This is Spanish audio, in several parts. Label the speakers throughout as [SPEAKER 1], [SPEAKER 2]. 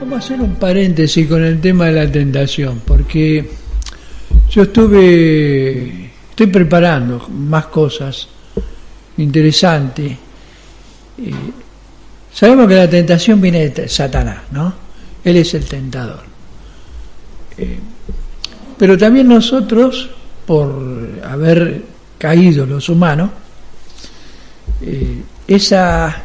[SPEAKER 1] Vamos a hacer un paréntesis con el tema de la tentación, porque yo estoy preparando más cosas interesantes. Sabemos que la tentación viene de Satanás, ¿no? Él es el tentador. Pero también nosotros, por haber caído los humanos, esa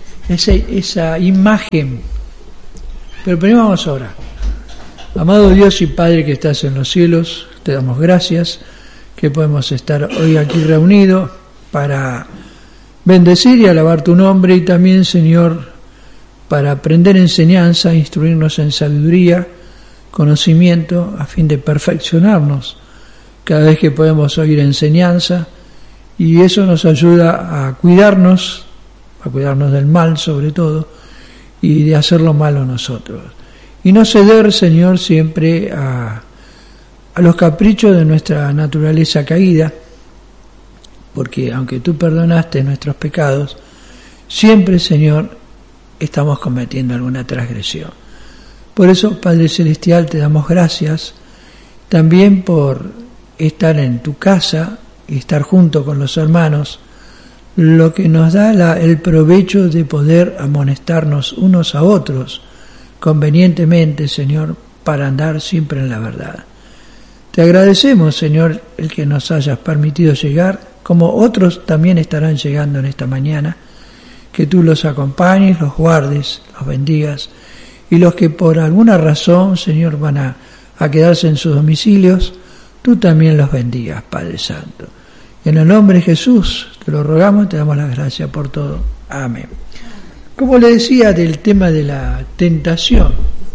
[SPEAKER 1] imagen. Pero primero vamos a orar. Amado Dios y Padre que estás en los cielos, te damos gracias que podemos estar hoy aquí reunidos para bendecir y alabar tu nombre, y también, Señor, para aprender enseñanza, instruirnos en sabiduría, conocimiento, a fin de perfeccionarnos cada vez que podemos oír enseñanza, y eso nos ayuda a cuidarnos del mal sobre todo, y de hacer lo malo nosotros. Y no ceder, Señor, siempre a los caprichos de nuestra naturaleza caída, porque aunque tú perdonaste nuestros pecados, siempre, Señor, estamos cometiendo alguna transgresión. Por eso, Padre Celestial, te damos gracias también por estar en tu casa y estar junto con los hermanos, lo que nos da el provecho de poder amonestarnos unos a otros convenientemente, Señor, para andar siempre en la verdad. Te agradecemos, Señor, el que nos hayas permitido llegar, como otros también estarán llegando en esta mañana, que tú los acompañes, los guardes, los bendigas, y los que por alguna razón, Señor, van a quedarse en sus domicilios, tú también los bendigas, Padre Santo. En el nombre de Jesús te lo rogamos, te damos las gracias por todo. Amén. Como le decía del tema de la tentación,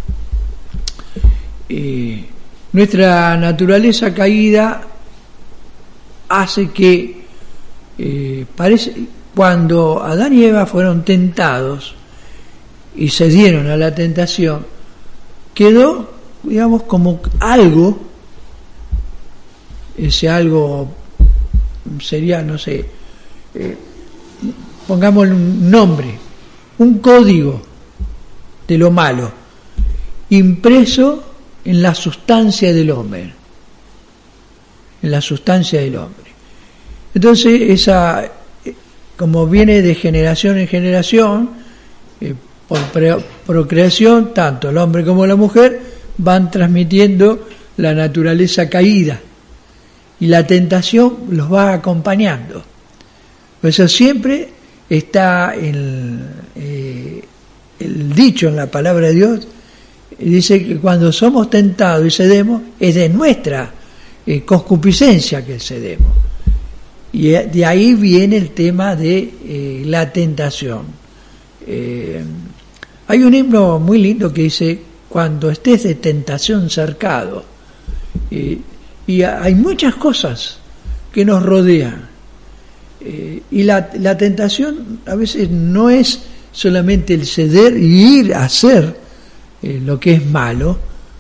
[SPEAKER 1] nuestra naturaleza caída hace que cuando Adán y Eva fueron tentados y cedieron a la tentación, quedó, digamos, como algo, ese algo sería, no sé, pongámosle un nombre, un código de lo malo, impreso en la sustancia del hombre, Entonces, esa, como viene de generación en generación, por procreación, tanto el hombre como la mujer van transmitiendo la naturaleza caída, y la tentación los va acompañando. Por eso siempre está el dicho en la palabra de Dios, dice que cuando somos tentados y cedemos, es de nuestra concupiscencia que cedemos. Y de ahí viene el tema de la tentación. Hay un himno muy lindo que dice: cuando estés de tentación cercado. Y hay muchas cosas que nos rodean. Y la tentación a veces no es solamente el ceder y ir a hacer lo que es malo,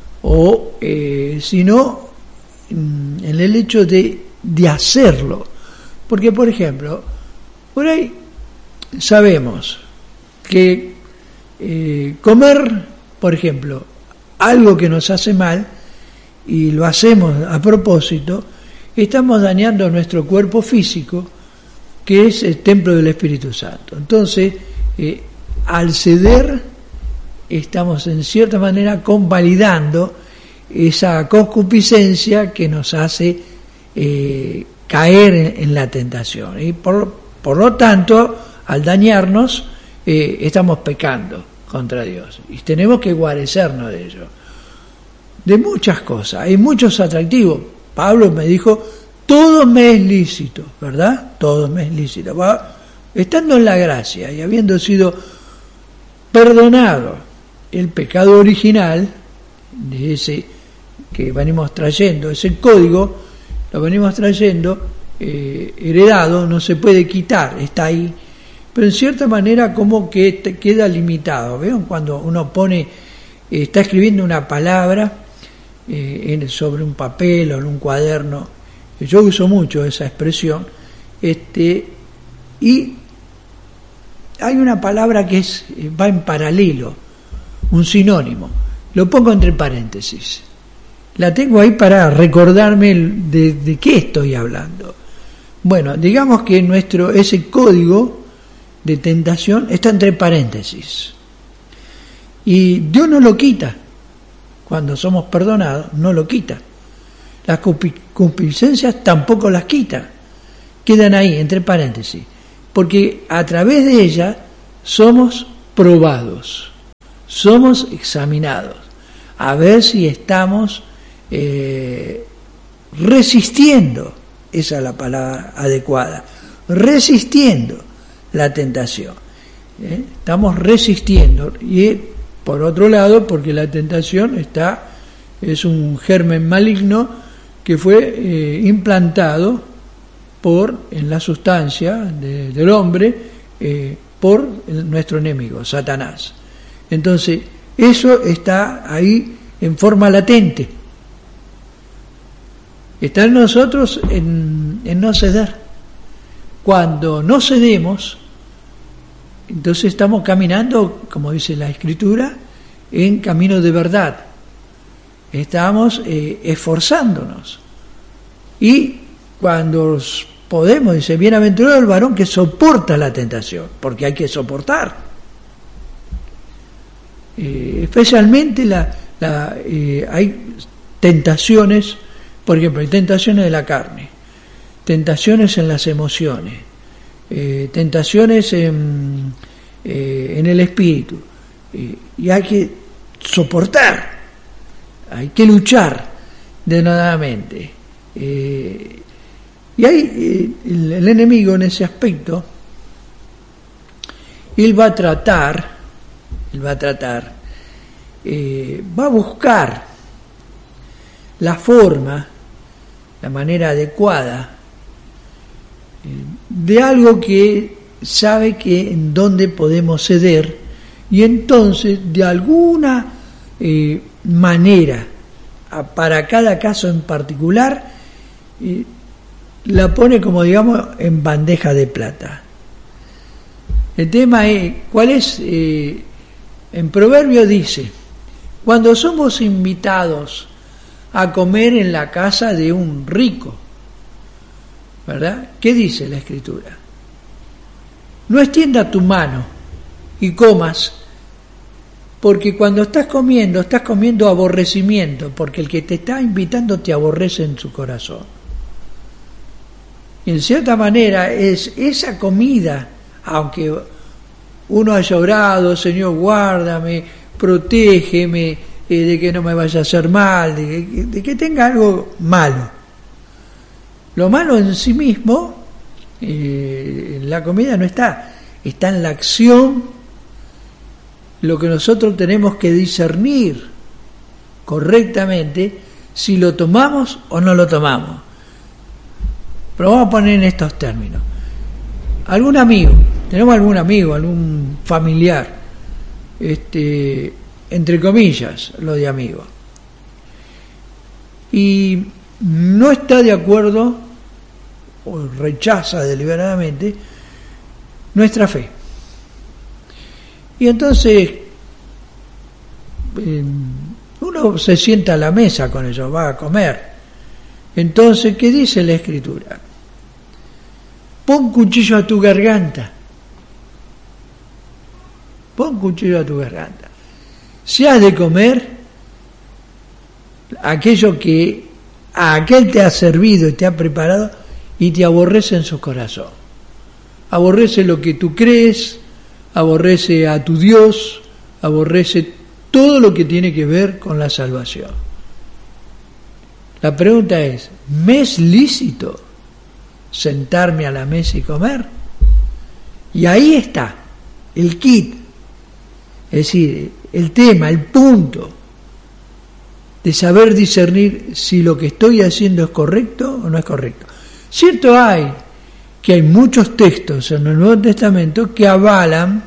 [SPEAKER 1] sino en el hecho de hacerlo. Porque, por ejemplo, por ahí sabemos que comer, por ejemplo, algo que nos hace mal, y lo hacemos a propósito, estamos dañando nuestro cuerpo físico, que es el templo del Espíritu Santo. Entonces, al ceder, estamos en cierta manera convalidando esa concupiscencia que nos hace caer en la tentación. Y por lo tanto, al dañarnos, estamos pecando contra Dios. Y tenemos que guarecernos de ello. De muchas cosas, hay muchos atractivos. Pablo me dijo: todo me es lícito, ¿verdad? Todo me es lícito. Estando en la gracia y habiendo sido perdonado el pecado original, de ese que venimos trayendo, ese código, lo venimos trayendo heredado, no se puede quitar, está ahí, pero en cierta manera como que queda limitado. ¿Ven? Cuando uno está escribiendo una palabra sobre un papel o en un cuaderno, yo uso mucho esa expresión, y hay una palabra que va en paralelo, un sinónimo. Lo pongo entre paréntesis. La tengo ahí para recordarme de qué estoy hablando. Bueno, digamos que ese código de tentación está entre paréntesis. Y Dios no lo quita. Cuando somos perdonados, no lo quita. Las concupiscencias tampoco las quita. Quedan ahí, entre paréntesis. Porque a través de ellas somos probados, somos examinados, a ver si estamos resistiendo, esa es la palabra adecuada, resistiendo la tentación. Estamos resistiendo. Y por otro lado, porque la tentación es un germen maligno que fue implantado en la sustancia del hombre por nuestro enemigo, Satanás. Entonces, eso está ahí en forma latente. Está en nosotros en no ceder. Cuando no cedemos, entonces estamos caminando, como dice la Escritura, en camino de verdad. Estamos esforzándonos. Y cuando podemos, dice, bienaventurado el varón que soporta la tentación, porque hay que soportar. Especialmente hay tentaciones, por ejemplo, hay tentaciones de la carne, tentaciones en las emociones, tentaciones en el espíritu, y hay que soportar, hay que luchar denodadamente. Y hay el enemigo en ese aspecto, él va a buscar la forma, la manera adecuada de algo que sabe que en dónde podemos ceder, y entonces de alguna manera, para cada caso en particular, la pone, como digamos, en bandeja de plata. El tema es, ¿cuál es? En Proverbio dice, cuando somos invitados a comer en la casa de un rico, ¿verdad? ¿Qué dice la Escritura? No extienda tu mano y comas, porque cuando estás comiendo aborrecimiento, porque el que te está invitando te aborrece en su corazón. Y en cierta manera es esa comida, aunque uno haya orado, Señor, guárdame, protégeme, de que no me vaya a hacer mal, de que tenga algo malo. Lo malo en sí mismo, en la comida no está en la acción, lo que nosotros tenemos que discernir correctamente si lo tomamos o no lo tomamos. Pero vamos a poner en estos términos. Tenemos algún amigo, algún familiar, entre comillas, lo de amigo, y no está de acuerdo o rechaza deliberadamente nuestra fe. Y entonces uno se sienta a la mesa con ellos, va a comer. Entonces, ¿qué dice la Escritura? Pon cuchillo a tu garganta. Pon cuchillo a tu garganta. Si has de comer aquello que a aquel te ha servido y te ha preparado, y te aborrece en su corazón. Aborrece lo que tú crees, aborrece a tu Dios, aborrece todo lo que tiene que ver con la salvación. La pregunta es, ¿me es lícito sentarme a la mesa y comer? Y ahí está el kit, es decir, el tema, el punto de saber discernir si lo que estoy haciendo es correcto o no es correcto. Cierto que hay muchos textos en el Nuevo Testamento que avalan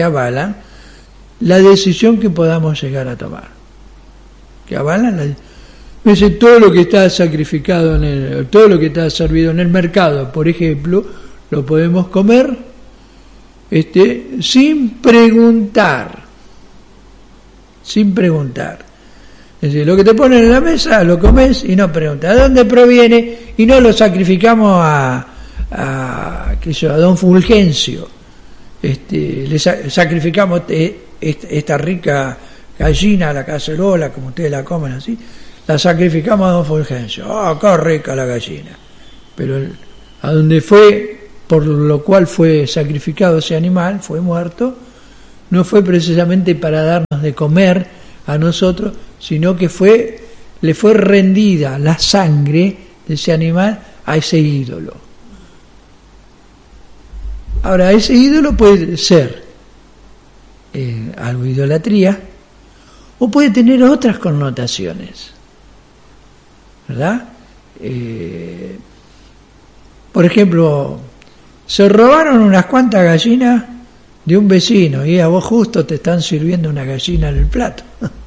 [SPEAKER 1] la decisión que podamos llegar a tomar. Que avalan todo lo que está sacrificado todo lo que está servido en el mercado, por ejemplo, lo podemos comer sin preguntar. sin preguntar. Es decir, lo que te ponen en la mesa lo comes y no preguntas ¿de dónde proviene? Y no lo sacrificamos a don Fulgencio. Le sacrificamos esta rica gallina, la cacerola, como ustedes la comen así, la sacrificamos a don Fulgencio. ¡Qué rica la gallina! Pero a donde fue, por lo cual fue sacrificado ese animal, fue muerto, no fue precisamente para darnos de comer a nosotros, sino que le fue rendida la sangre de ese animal a ese ídolo. Ahora, ese ídolo puede ser algo de idolatría o puede tener otras connotaciones, ¿verdad? Por ejemplo, se robaron unas cuantas gallinas de un vecino y a vos justo te están sirviendo una gallina en el plato.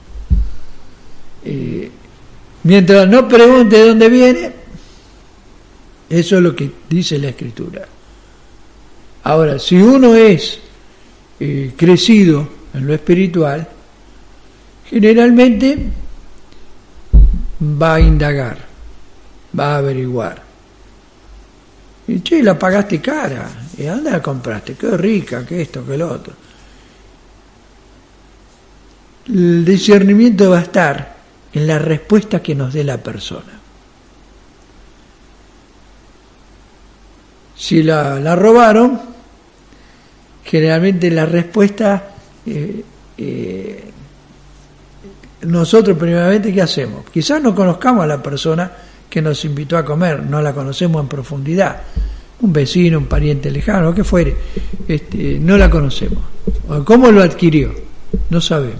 [SPEAKER 1] Mientras no pregunte de dónde viene, eso es lo que dice la Escritura. Ahora, si uno es crecido en lo espiritual, generalmente va a indagar, va a averiguar. Y che, la pagaste cara, ¿y a dónde la compraste? Qué rica, que esto, que lo otro. El discernimiento va a estar en la respuesta que nos dé la persona. Si la robaron, generalmente la respuesta, nosotros primeramente, ¿qué hacemos? Quizás no conozcamos a la persona que nos invitó a comer, no la conocemos en profundidad, un vecino, un pariente lejano, lo que fuere, no la conocemos. ¿Cómo lo adquirió? No sabemos.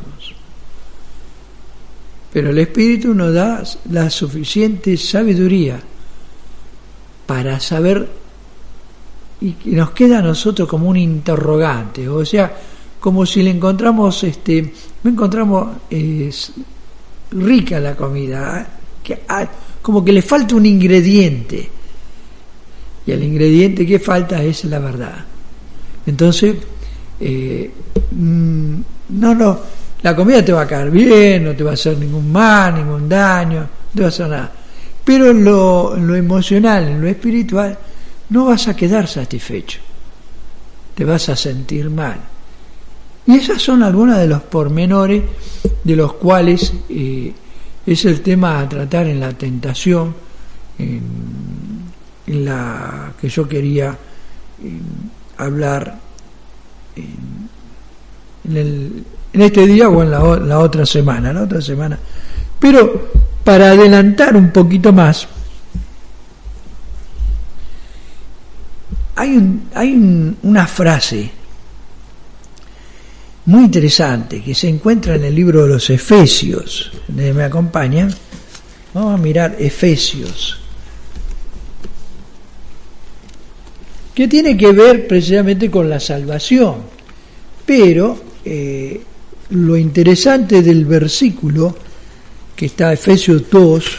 [SPEAKER 1] Pero el Espíritu nos da la suficiente sabiduría para saber, y nos queda a nosotros como un interrogante, o sea, como si le encontramos, no encontramos rica la comida, como que le falta un ingrediente, y el ingrediente que falta es la verdad. Entonces, la comida te va a caer bien, no te va a hacer ningún mal, ningún daño, no te va a hacer nada. Pero en lo emocional, en lo espiritual, no vas a quedar satisfecho. Te vas a sentir mal. Y esas son algunas de los pormenores de los cuales es el tema a tratar en la tentación, en la que yo quería hablar en este día o en la otra semana, Pero para adelantar un poquito más, hay una frase muy interesante que se encuentra en el libro de los Efesios. ¿Me acompañan? Vamos a mirar Efesios, que tiene que ver precisamente con la salvación, pero lo interesante del versículo que está Efesios 2,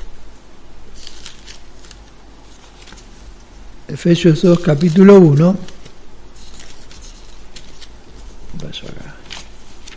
[SPEAKER 1] Efesios 2, capítulo 1,